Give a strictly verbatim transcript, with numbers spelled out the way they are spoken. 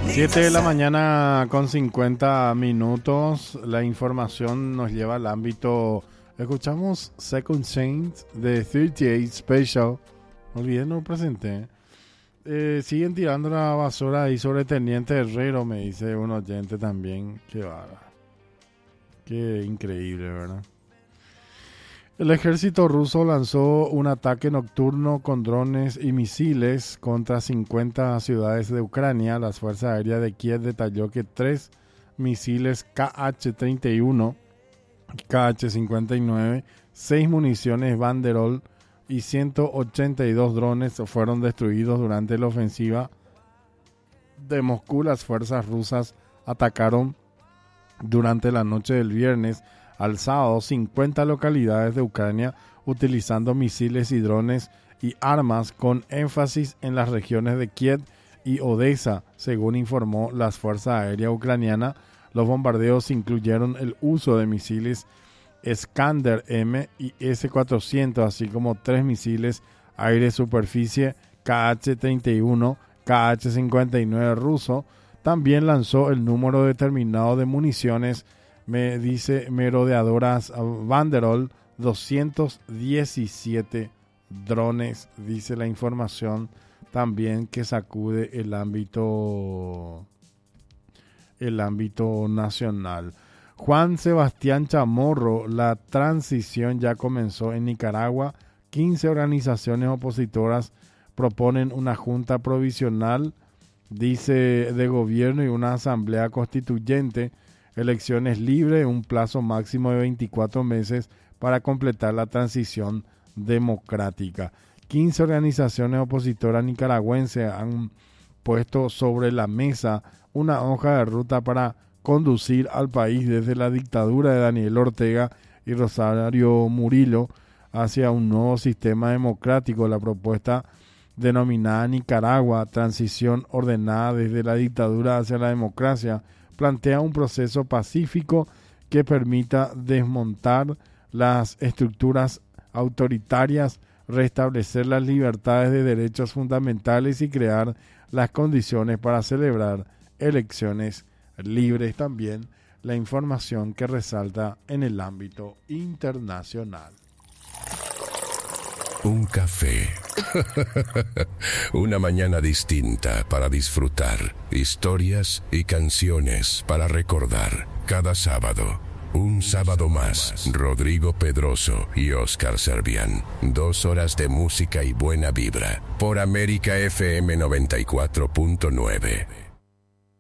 siete de la mañana con cincuenta minutos. La información nos lleva al ámbito. Escuchamos Second Chance de treinta y ocho Special. No olviden, no lo presenté. Eh, siguen tirando la basura ahí sobre Teniente Herrero, me dice un oyente también. Qué bárbaro. Qué increíble, ¿verdad? El ejército ruso lanzó un ataque nocturno con drones y misiles contra cincuenta ciudades de Ucrania. Las fuerzas aéreas de Kiev detalló que tres misiles K H treinta y uno, K H cincuenta y nueve, seis municiones Banderol y ciento ochenta y dos drones fueron destruidos durante la ofensiva de Moscú. Las fuerzas rusas atacaron durante la noche del viernes al sábado cincuenta localidades de Ucrania utilizando misiles y drones y armas con énfasis en las regiones de Kiev y Odessa, según informó las fuerzas aéreas ucranianas. Los bombardeos incluyeron el uso de misiles Iskander M y S cuatrocientos, así como tres misiles aire-superficie K H treinta y uno, K H cincuenta y nueve ruso. También lanzó el número determinado de municiones, me dice merodeadoras Banderol, doscientos diecisiete drones, dice la información también que sacude el ámbito el ámbito nacional. Juan Sebastián Chamorro, la transición ya comenzó en Nicaragua. quince organizaciones opositoras proponen una junta provisional, dice, de gobierno y una asamblea constituyente. Elecciones libres, un plazo máximo de veinticuatro meses para completar la transición democrática. quince organizaciones opositoras nicaragüenses han puesto sobre la mesa una hoja de ruta para conducir al país desde la dictadura de Daniel Ortega y Rosario Murillo hacia un nuevo sistema democrático. La propuesta denominada Nicaragua, transición ordenada desde la dictadura hacia la democracia, plantea un proceso pacífico que permita desmontar las estructuras autoritarias, restablecer las libertades de derechos fundamentales y crear las condiciones para celebrar elecciones libres. También la información que resalta en el ámbito internacional. Un café. Una mañana distinta para disfrutar. Historias y canciones para recordar. Cada sábado. Un sábado más. Rodrigo Pedroso y Oscar Servián. Dos horas de música y buena vibra. Por América F M noventa y cuatro punto nueve.